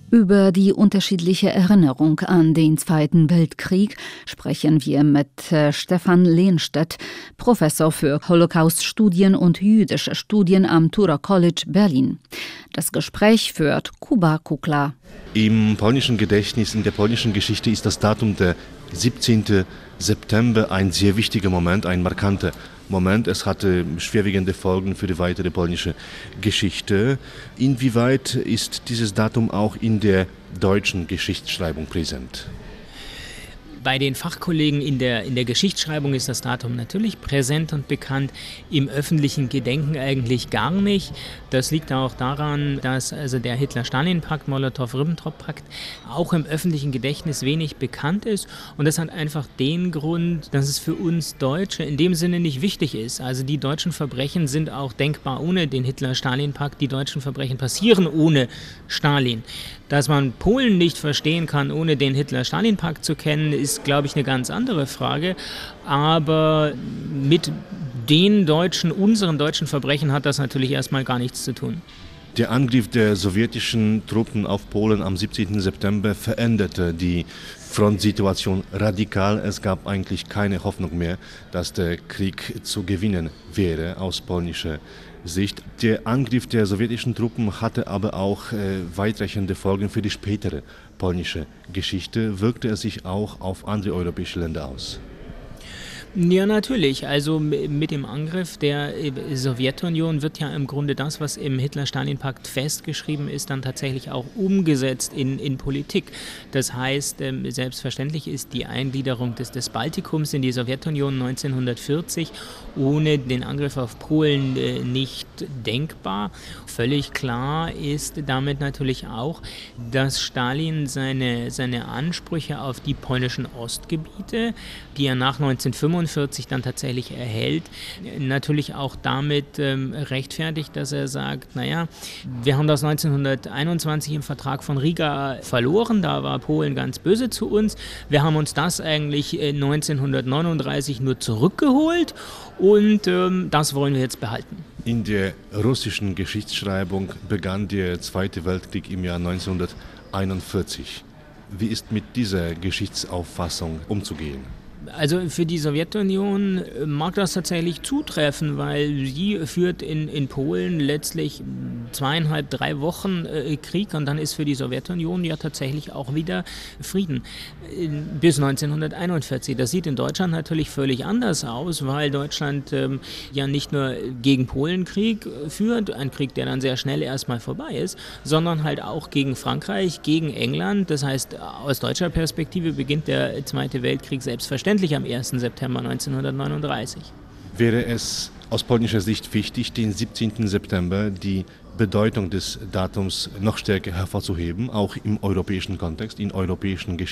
Über die unterschiedliche Erinnerung an den Zweiten Weltkrieg sprechen wir mit Stefan Lehnstedt, Professor für Holocaust-Studien und jüdische Studien am Tura College Berlin. Das Gespräch führt Kuba Kukla. Im polnischen Gedächtnis, in der polnischen Geschichte ist das Datum der 17. September ein sehr wichtiger Moment, ein markanter Moment. Es hatte schwerwiegende Folgen für die weitere polnische Geschichte. Inwieweit ist dieses Datum auch in der deutschen Geschichtsschreibung präsent? Bei den Fachkollegen in der Geschichtsschreibung ist das Datum natürlich präsent und bekannt, im öffentlichen Gedenken eigentlich gar nicht. Das liegt auch daran, dass also der Hitler-Stalin-Pakt, Molotow-Ribbentrop-Pakt auch im öffentlichen Gedächtnis wenig bekannt ist. Und das hat einfach den Grund, dass es für uns Deutsche in dem Sinne nicht wichtig ist. Also die deutschen Verbrechen sind auch denkbar ohne den Hitler-Stalin-Pakt. Die deutschen Verbrechen passieren ohne Stalin. Dass man Polen nicht verstehen kann, ohne den Hitler-Stalin-Pakt zu kennen, ist, glaube ich, eine ganz andere Frage. Aber mit unseren deutschen Verbrechen hat das natürlich erstmal gar nichts zu tun. Der Angriff der sowjetischen Truppen auf Polen am 17. September veränderte die Frontsituation radikal. Es gab eigentlich keine Hoffnung mehr, dass der Krieg zu gewinnen wäre aus polnischer Sicht. Der Angriff der sowjetischen Truppen hatte aber auch weitreichende Folgen für die spätere polnische Geschichte. Wirkte es sich auch auf andere europäische Länder aus? Ja, natürlich. Also mit dem Angriff der Sowjetunion wird ja im Grunde das, was im Hitler-Stalin-Pakt festgeschrieben ist, dann tatsächlich auch umgesetzt in Politik. Das heißt, selbstverständlich ist die Eingliederung des Baltikums in die Sowjetunion 1940 ohne den Angriff auf Polen nicht denkbar. Völlig klar ist damit natürlich auch, dass Stalin seine Ansprüche auf die polnischen Ostgebiete, die er nach 1945 dann tatsächlich erhält, natürlich auch damit rechtfertigt, dass er sagt, naja, wir haben das 1921 im Vertrag von Riga verloren, da war Polen ganz böse zu uns. Wir haben uns das eigentlich 1939 nur zurückgeholt und das wollen wir jetzt behalten. In der russischen Geschichtsschreibung begann der Zweite Weltkrieg im Jahr 1941. Wie ist mit dieser Geschichtsauffassung umzugehen? Also für die Sowjetunion mag das tatsächlich zutreffen, weil sie führt in Polen letztlich 2,5, 3 Wochen Krieg und dann ist für die Sowjetunion ja tatsächlich auch wieder Frieden bis 1941. Das sieht in Deutschland natürlich völlig anders aus, weil Deutschland ja nicht nur gegen Polen Krieg führt, ein Krieg, der dann sehr schnell erstmal vorbei ist, sondern halt auch gegen Frankreich, gegen England. Das heißt, aus deutscher Perspektive beginnt der Zweite Weltkrieg selbstverständlich am 1. September 1939. Wäre es aus polnischer Sicht wichtig, den 17. September, die Bedeutung des Datums noch stärker hervorzuheben, auch im europäischen Kontext, in europäischen Geschichten?